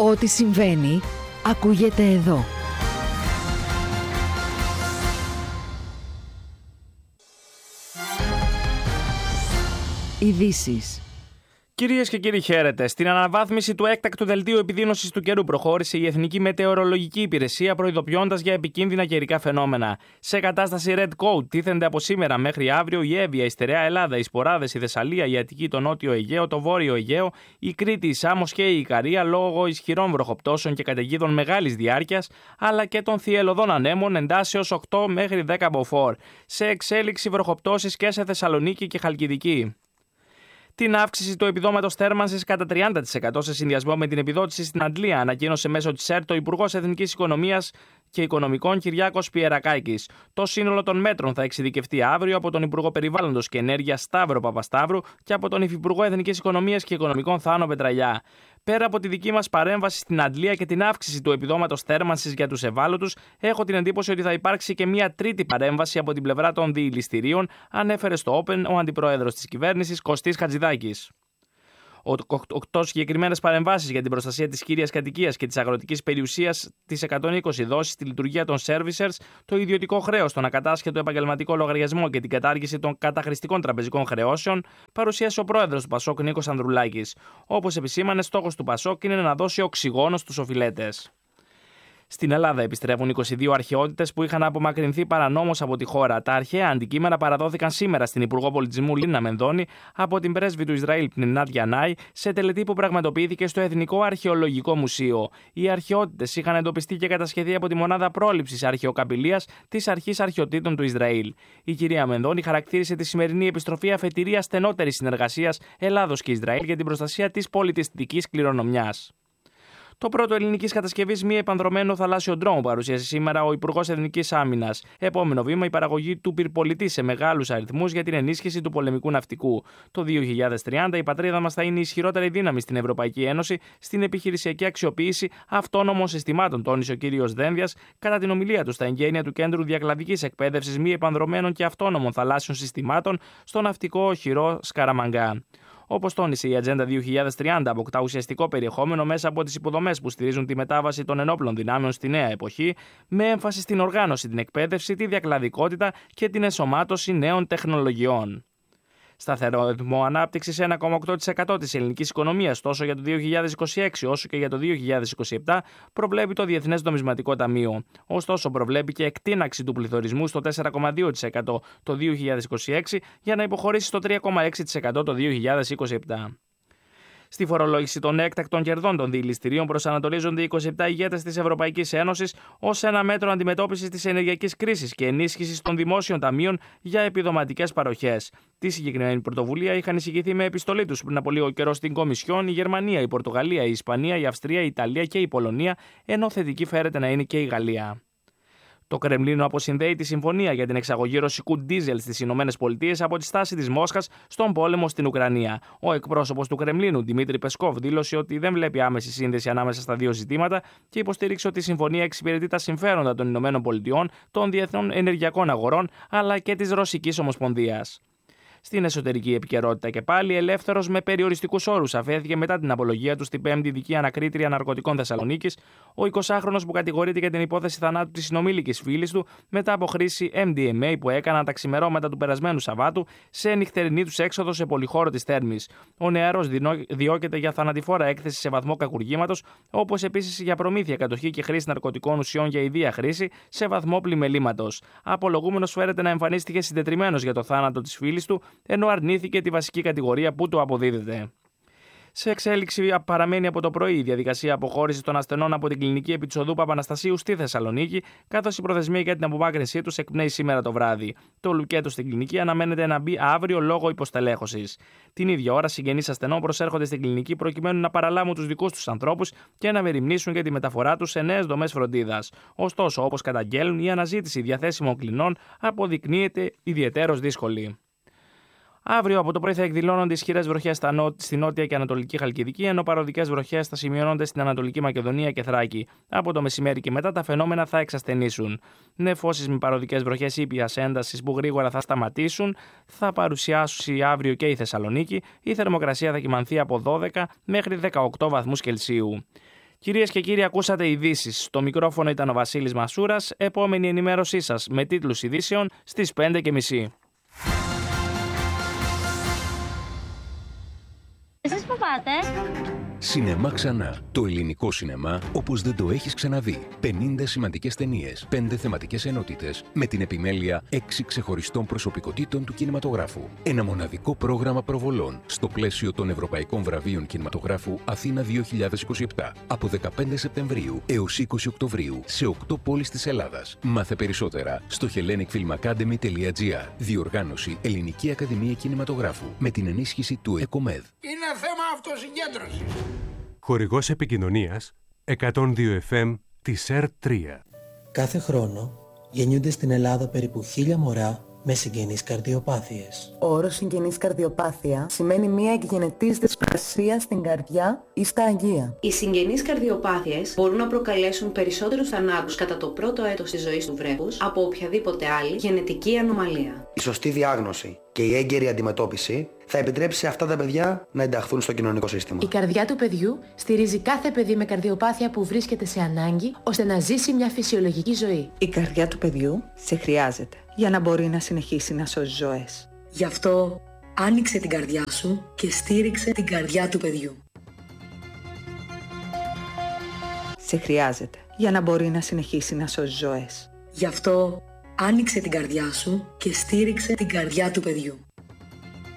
Ό,τι συμβαίνει, ακούγεται εδώ. Ειδήσεις. Κυρίες και κύριοι, χαίρετε. Στην αναβάθμιση του έκτακτου δελτίου επιδείνωσης του καιρού προχώρησε η Εθνική Μετεωρολογική Υπηρεσία, προειδοποιώντας για επικίνδυνα καιρικά φαινόμενα. Σε κατάσταση Red Coat τίθενται από σήμερα μέχρι αύριο η Εύβοια, η Στερεά Ελλάδα, οι Σποράδες, η Θεσσαλία, η Αττική, το Νότιο Αιγαίο, το Βόρειο Αιγαίο, η Κρήτη, η Σάμος και η Ικαρία λόγω ισχυρών βροχοπτώσεων και καταιγίδων μεγάλης διάρκειας, αλλά και των θυελλωδών ανέμων εντάσεως 8 μέχρι 10 μποφόρ. Σε εξέλιξη βροχοπτώσεις και σε Θεσσαλονίκη και Χαλκιδική. Την αύξηση του επιδόματος θέρμανσης κατά 30% σε συνδυασμό με την επιδότηση στην Αντλία ανακοίνωσε μέσω της ΕΡΤ ο Υπουργός Εθνικής Οικονομίας και Οικονομικών Κυριάκος Πιερακάκης. Το σύνολο των μέτρων θα εξειδικευτεί αύριο από τον Υπουργό Περιβάλλοντος και Ενέργειας Σταύρο Παπασταύρου και από τον Υφυπουργό Εθνικής Οικονομίας και Οικονομικών Θάνο Πετραλιά. Πέρα από τη δική μας παρέμβαση στην Αντλία και την αύξηση του επιδόματος θέρμανσης για τους ευάλωτους, έχω την εντύπωση ότι θα υπάρξει και μια τρίτη παρέμβαση από την πλευρά των διηληστηρίων, ανέφερε στο Open ο αντιπρόεδρος της κυβέρνησης Κωστής Χατζηδάκης. 8 συγκεκριμένες παρεμβάσεις για την προστασία της κύριας κατοικίας και της αγροτικής περιουσίας, τις 120 δόσεις στη λειτουργία των servicers, το ιδιωτικό χρέος, τον ακατάσχετο επαγγελματικό λογαριασμό και την κατάργηση των καταχρηστικών τραπεζικών χρεώσεων, παρουσίασε ο πρόεδρος του Πασόκ Νίκος Ανδρουλάκης. Όπως επισήμανε, στόχος του Πασόκ είναι να δώσει οξυγόνο στους οφειλέτες. Στην Ελλάδα επιστρέφουν 22 αρχαιότητες που είχαν απομακρυνθεί παρανόμως από τη χώρα. Τα αρχαία αντικείμενα παραδόθηκαν σήμερα στην Υπουργό Πολιτισμού Λίνα Μενδώνη από την πρέσβη του Ισραήλ Πνινάτ Γιαννάη σε τελετή που πραγματοποιήθηκε στο Εθνικό Αρχαιολογικό Μουσείο. Οι αρχαιότητες είχαν εντοπιστεί και κατασχεθεί από τη Μονάδα Πρόληψης Αρχαιοκαπηλείας της Αρχής Αρχαιοτήτων του Ισραήλ. Η κυρία Μενδώνη χαρακτήρισε τη σημερινή επιστροφή αφετηρία στενότερης συνεργασίας Ελλάδος και Ισραήλ για την προστασία της πολιτιστικής κληρονομιάς. Το πρώτο ελληνικής κατασκευής μη επανδρωμένο θαλάσσιο ντρόουν παρουσίασε σήμερα ο Υπουργός Εθνικής Άμυνας. Επόμενο βήμα, η παραγωγή του πυρπολιτή σε μεγάλους αριθμούς για την ενίσχυση του πολεμικού ναυτικού. Το 2030 η πατρίδα μας θα είναι η ισχυρότερη δύναμη στην Ευρωπαϊκή Ένωση στην επιχειρησιακή αξιοποίηση αυτόνομων συστημάτων, τόνισε ο κ. Δένδιας κατά την ομιλία του στα εγγένεια του Κέντρου Διακλαδικής Εκπαίδευσης Μη Επανδρωμένων και Αυτόνομων Θαλάσσιων Συστημάτων στο ναυτικό οχυρό Σκαραμαγκά. Όπως τόνισε, η Ατζέντα 2030 αποκτά ουσιαστικό περιεχόμενο μέσα από τις υποδομές που στηρίζουν τη μετάβαση των ενόπλων δυνάμεων στη νέα εποχή, με έμφαση στην οργάνωση, την εκπαίδευση, τη διακλαδικότητα και την ενσωμάτωση νέων τεχνολογιών. Σταθερό ρυθμό ανάπτυξης 1,8% της ελληνικής οικονομίας τόσο για το 2026 όσο και για το 2027 προβλέπει το Διεθνές Νομισματικό Ταμείο. Ωστόσο, προβλέπει και εκτείναξη του πληθωρισμού στο 4,2% το 2026 για να υποχωρήσει στο 3,6% το 2027. Στη φορολόγηση των έκτακτων κερδών των διηληστηρίων προσανατολίζονται οι 27 ηγέτες της Ευρωπαϊκής Ένωσης ως ένα μέτρο αντιμετώπισης της ενεργειακής κρίσης και ενίσχυσης των δημόσιων ταμείων για επιδοματικές παροχές. Τη συγκεκριμένη πρωτοβουλία είχαν εισηγηθεί με επιστολή τους πριν από λίγο καιρό στην Κομισιόν η Γερμανία, η Πορτογαλία, η Ισπανία, η Αυστρία, η Ιταλία και η Πολωνία, ενώ θετική φέρεται να είναι και η Γαλλία. Το Κρεμλίνο αποσυνδέει τη συμφωνία για την εξαγωγή ρωσικού ντίζελ στις ΗΠΑ από τη στάση της Μόσχας στον πόλεμο στην Ουκρανία. Ο εκπρόσωπος του Κρεμλίνου, Δημήτρη Πεσκόβ, δήλωσε ότι δεν βλέπει άμεση σύνδεση ανάμεσα στα δύο ζητήματα και υποστήριξε ότι η συμφωνία εξυπηρετεί τα συμφέροντα των ΗΠΑ, των διεθνών ενεργειακών αγορών αλλά και της Ρωσικής Ομοσπονδίας. Στην εσωτερική επικαιρότητα και πάλι, ελεύθερος με περιοριστικούς όρους αφέθηκε μετά την απολογία του στην 5η Ειδική Ανακρίτρια Ναρκωτικών Θεσσαλονίκης ο 20χρονος που κατηγορείται για την υπόθεση θανάτου της συνομήλικης φίλης του μετά από χρήση MDMA που έκαναν τα ξημερώματα του περασμένου Σαββάτου σε νυχτερινή τους έξοδο σε πολυχώρο της Θέρμης. Ο νεαρός διώκεται για θανατηφόρα έκθεση σε βαθμό κακουργήματος, όπως επίσης για προμήθεια, κατοχή και χρήση ναρκωτικών ουσιών για ιδία χρήση σε βαθμό πλημελήματος. Απολογούμενος φέρεται να εμφανίστηκε συντετριμμένος για το θάνατο της φίλης του, ενώ αρνήθηκε τη βασική κατηγορία που του αποδίδεται. Σε εξέλιξη παραμένει από το πρωί η διαδικασία αποχώρησης των ασθενών από την κλινική επί της οδού Παπαναστασίου στη Θεσσαλονίκη, καθώς η προθεσμία για την απομάκρυνσή τους εκπνέει σήμερα το βράδυ. Το λουκέτο στην κλινική αναμένεται να μπει αύριο λόγω υποστελέχωσης. Την ίδια ώρα, συγγενείς ασθενών προσέρχονται στην κλινική προκειμένου να παραλάβουν τους δικούς τους ανθρώπους και να μεριμνήσουν για τη μεταφορά τους σε νέες δομές φροντίδας. Ωστόσο, όπως καταγγέλνουν, η αναζήτηση διαθέσιμων κλινών αποδεικνύεται ιδιαιτέρως δύσκολη. Αύριο από το πρωί θα εκδηλώνονται ισχυρές βροχές στη νότια και ανατολική Χαλκιδική, ενώ παροδικές βροχές θα σημειώνονται στην Ανατολική Μακεδονία και Θράκη. Από το μεσημέρι και μετά τα φαινόμενα θα εξασθενήσουν. Νεφώσεις με παροδικές βροχές ήπιας έντασης που γρήγορα θα σταματήσουν θα παρουσιάσει αύριο και η Θεσσαλονίκη. Η θερμοκρασία θα κυμανθεί από 12 μέχρι 18 βαθμούς Κελσίου. Κυρίες και κύριοι, ακούσατε ειδήσεις. Στο μικρόφωνο ήταν ο Βασίλης Μασούρας. Επόμενη ενημέρωσή σας με τίτλους ειδήσεων στις 5:30. Εσείς που πάτε? Σινεμά ξανά. Το ελληνικό σινεμά όπως δεν το έχεις ξαναδεί. 50 σημαντικές ταινίες, 5 θεματικές ενότητες, με την επιμέλεια 6 ξεχωριστών προσωπικότητων του κινηματογράφου. Ένα μοναδικό πρόγραμμα προβολών στο πλαίσιο των Ευρωπαϊκών Βραβείων Κινηματογράφου Αθήνα 2027. Από 15 Σεπτεμβρίου έως 20 Οκτωβρίου σε 8 πόλεις της Ελλάδας. Μάθε περισσότερα στο hellenicfilmacademy.gr. Διοργάνωση Ελληνική Ακαδημία Κινηματογράφου με την ενίσχυση του ΕΚΟΜΕΔ. Είναι θέμα αυτοσυγκέντρωσης. Χορηγός επικοινωνίας 102 FM της ΕΡΤ3. Κάθε χρόνο γεννιούνται στην Ελλάδα περίπου 1.000 μωρά με συγγενείς καρδιοπάθειες. Ο όρος συγγενής καρδιοπάθεια σημαίνει μια εκγενετής δυσπλασία στην καρδιά ή στα αγγεία. Οι συγγενείς καρδιοπάθειες μπορούν να προκαλέσουν περισσότερους θανάτους κατά το πρώτο έτος της ζωής του βρέφους από οποιαδήποτε άλλη γενετική ανομαλία. Η σωστή διάγνωση και η έγκαιρη αντιμετώπιση θα επιτρέψει σε αυτά τα παιδιά να ενταχθούν στο κοινωνικό σύστημα. Η καρδιά του παιδιού στηρίζει κάθε παιδί με καρδιοπάθεια που βρίσκεται σε ανάγκη ώστε να ζήσει μια φυσιολογική ζωή. Η καρδιά του παιδιού σε χρειάζεται για να μπορεί να συνεχίσει να σώζει ζωές. Γι' αυτό άνοιξε την καρδιά σου και στήριξε την καρδιά του παιδιού. Σε χρειάζεται για να μπορεί να συνεχίσει να σώζει ζωές. Γι' αυτό άνοιξε την καρδιά σου και στήριξε την καρδιά του παιδιού.